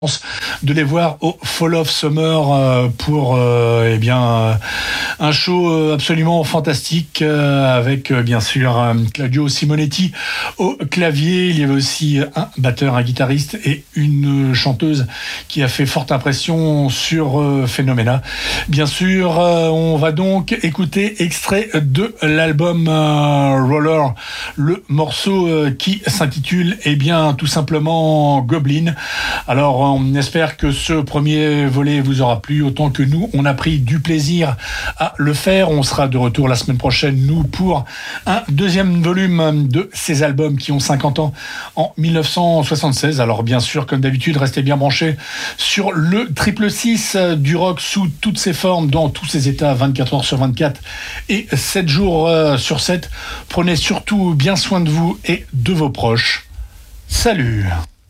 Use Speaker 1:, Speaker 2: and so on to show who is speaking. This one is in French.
Speaker 1: de les voir au Fall of Summer pour un show absolument fantastique avec bien sûr Claudio Simonetti au clavier. Il y avait aussi un batteur, un guitariste et une chanteuse qui a fait forte impression sur Phenomena. Bien sûr, on va donc écouter extrait de l'album Roller, le morceau qui s'intitule tout simplement Goblin. Alors on espère que ce premier volet vous aura plu autant que nous. On a pris du plaisir à le faire. On sera de retour la semaine prochaine, nous, pour un deuxième volume de ces albums qui ont 50 ans en 1976. Alors bien sûr, comme d'habitude, restez bien branchés sur le 666 du rock sous toutes ses formes, dans tous ses états, 24 heures sur 24 et 7 jours sur 7. Prenez surtout bien soin de vous et de vos proches. Salut!